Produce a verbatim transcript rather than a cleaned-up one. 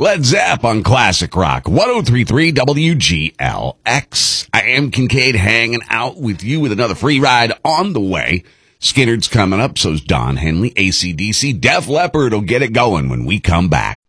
Led Zepp on Classic Rock, ten thirty-three W G L X. I am Kincaid, hanging out with you with another free ride on the way. Skinner's coming up, so's Don Henley, A C D C. Def Leppard will get it going when we come back.